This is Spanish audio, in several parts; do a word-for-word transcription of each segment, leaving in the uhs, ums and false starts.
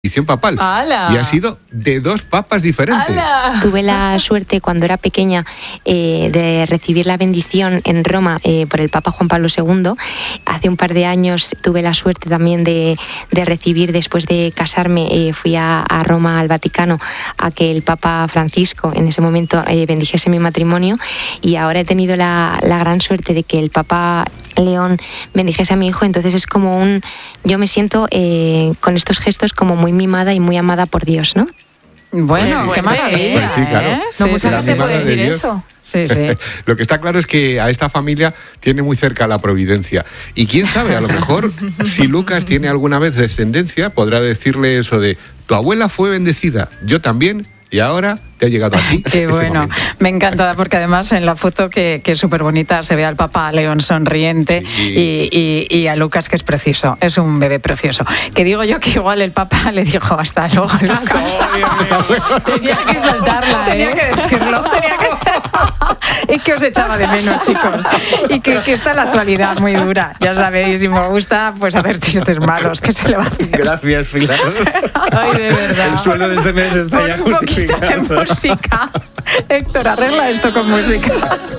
bendición papal. ¡Hala! Y ha sido de dos papas diferentes. ¡Hala! Tuve la suerte cuando era pequeña eh, de recibir la bendición en Roma eh, por el Papa Juan Pablo segundo. Hace un par de años tuve la suerte también de, de recibir, después de casarme, eh, fui a, a Roma, al Vaticano, a que el Papa Francisco en ese momento eh, bendijese mi matrimonio, y ahora he tenido la, la gran suerte de que el Papa León bendijese a mi hijo. Entonces es como un... Yo me siento eh, con estos gestos como muy mimada y muy amada por Dios, ¿no? Bueno, Pues qué maravilla, pues sí, claro. ¿eh? Sí, No mucha la gente mimada puede de decir Dios. eso. Sí, sí. Lo que está claro es que a esta familia tiene muy cerca la providencia. Y quién sabe, a lo mejor, si Lucas tiene alguna vez descendencia, podrá decirle eso de: tu abuela fue bendecida, yo también, y ahora te ha llegado a ti. Qué ese bueno, momento. me encanta, porque además en la foto, que, que es súper bonita, se ve al Papa León sonriente, Sí. y, y, y a Lucas, que es precioso, es un bebé precioso. Que digo yo que igual el Papa le dijo hasta luego, Lucas. Tenía que soltarla, ¿eh? Tenía que decirlo, tenía que... Es que os echaba de menos, chicos. Y que, que está la actualidad muy dura, ya sabéis, y me gusta pues hacer chistes malos, que se le va a hacer. Gracias, Pilar. Ay, de verdad. El sueldo de este mes está Pon ya un poquito de justificado. música. Héctor, arregla esto con música.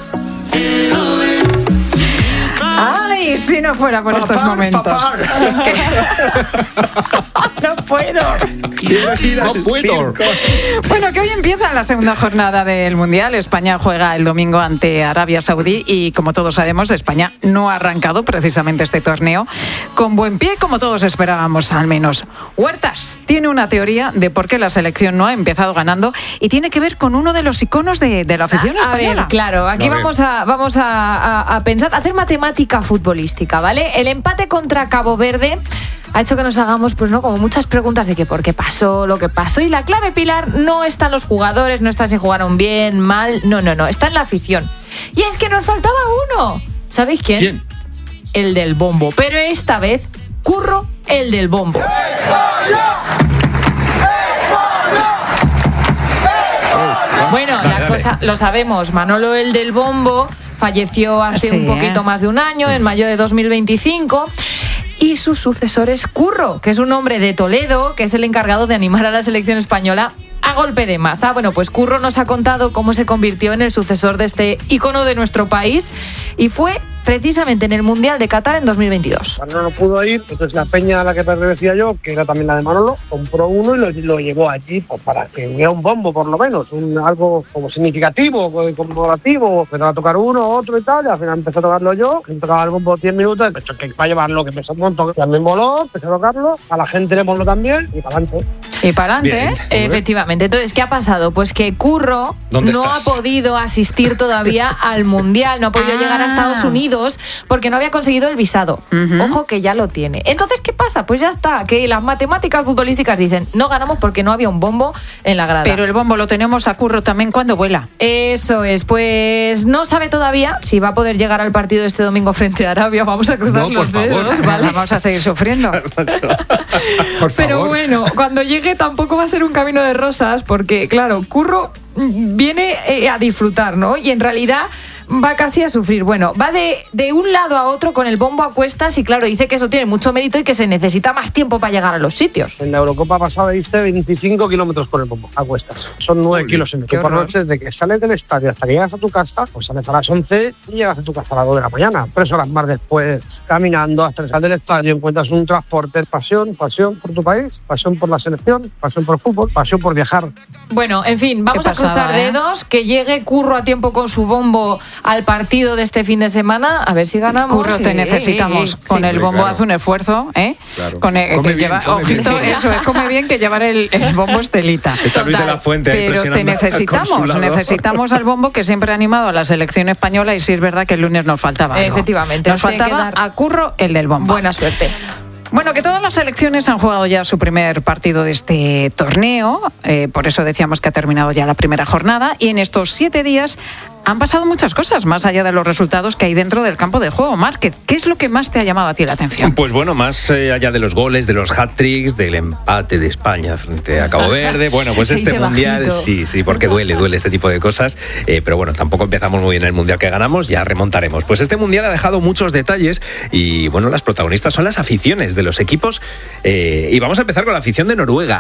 Ay, si no fuera por estos momentos. Que- No puedo. No puedo. Bueno, que hoy empieza la segunda jornada del Mundial. España juega el domingo ante Arabia Saudí y, como todos sabemos, España no ha arrancado precisamente este torneo con buen pie, como todos esperábamos, al menos. Huertas tiene una teoría de por qué la selección no ha empezado ganando, y tiene que ver con uno de los iconos de, de la afición A española. ver, claro, aquí A ver. vamos a vamos a, a- a pensar, a hacer matemática futbolística, ¿vale? El empate contra Cabo Verde ha hecho que nos hagamos, pues no, como muchas preguntas de que por qué pasó, lo que pasó, y la clave, Pilar, no está en los jugadores, no está en si jugaron bien, mal, no, no, no, está en la afición. Y es que nos faltaba uno. ¿Sabéis quién? ¿Quién? El del bombo, pero esta vez Curro, el del bombo. Bueno, Dale, la dale. cosa, lo sabemos, Manolo, el del bombo, falleció hace Sí, un poquito ¿eh? más de un año, en mayo de dos mil veinticinco. Y su sucesor es Curro, que es un hombre de Toledo, que es el encargado de animar a la selección española a golpe de maza. Bueno, pues Curro nos ha contado cómo se convirtió en el sucesor de este ícono de nuestro país, y fue precisamente en el Mundial de Qatar en dos mil veintidós. Manolo no pudo ir, entonces la peña a la que pertenecía yo, que era también la de Manolo, compró uno y lo, lo llevó allí, pues para que hubiera un bombo por lo menos, un, algo como significativo, como conmemorativo. Empezó a tocar uno, otro y tal, y al final empecé a tocarlo yo, que tocaba el bombo diez minutos, empezó que para llevarlo, que empezó un montón, también voló, empecé a tocarlo, a la gente le moló también, y para adelante. Y para adelante, Bien. ¿eh? Efectivamente. Entonces, ¿qué ha pasado? Pues que Curro ¿Dónde no estás? ha podido asistir todavía al Mundial, no ha podido Ah. llegar a Estados Unidos porque no había conseguido el visado. Ujú. Ojo que ya lo tiene. Entonces, ¿qué pasa? Pues ya está, que las matemáticas futbolísticas dicen, no ganamos porque no había un bombo en la grada. Pero el bombo lo tenemos a Curro también cuando vuela. Eso es, pues no sabe todavía si va a poder llegar al partido este domingo frente a Arabia. Vamos a cruzar No, por los dedos, favor. ¿vale? Vamos a seguir sufriendo. Por Pero favor. bueno, cuando llegue tampoco va a ser un camino de rosas, porque claro, Curro mm, viene eh, a disfrutar, ¿no? Y en realidad va casi a sufrir. Bueno, va de, de un lado a otro con el bombo a cuestas, y claro, dice que eso tiene mucho mérito y que se necesita más tiempo para llegar a los sitios. En la Eurocopa pasada hice veinticinco kilómetros por el bombo, a cuestas. Son nueve kilos en qué el por horror. noche, desde que sales del estadio hasta que llegas a tu casa, pues sales a las once y llegas a tu casa a las dos de la mañana. Tres horas más después, caminando hasta que sales del estadio, encuentras un transporte. Pasión, pasión por tu país, pasión por la selección, pasión por el fútbol, pasión por viajar. Bueno, en fin, vamos Qué a cruzar pasada, ¿eh? dedos, que llegue Curro a tiempo con su bombo al partido de este fin de semana, a ver si ganamos. Curro, te Sí, necesitamos. sí. Con el Hombre, bombo claro. haz un esfuerzo, ¿eh? Claro. Con el, Come que bien, lleva, come ojito, bien. eso es, come bien, que llevar el, el bombo estelita. Está Luis de Total. la Fuente ahí Pero te presionando al necesitamos, consulado. necesitamos al bombo, que siempre ha animado a la selección española, y sí es verdad que el lunes nos faltaba algo. Efectivamente, Nos nos tiene que faltaba dar a Curro el del bombo. Buena suerte. Bueno, que todas las selecciones han jugado ya su primer partido de este torneo, eh, por eso decíamos que ha terminado ya la primera jornada, y en estos siete días han pasado muchas cosas, más allá de los resultados que hay dentro del campo de juego. Márquez, ¿qué es lo que más te ha llamado a ti la atención? Pues bueno, más eh, allá de los goles, de los hat-tricks, del empate de España frente a Cabo Verde. Bueno, pues Se este dice Mundial, bajito. sí, sí, porque duele, duele este tipo de cosas. Eh, pero bueno, tampoco empezamos muy bien el Mundial que ganamos, ya remontaremos. Pues este Mundial ha dejado muchos detalles y bueno, las protagonistas son las aficiones de los equipos. Eh, y vamos a empezar con la afición de Noruega.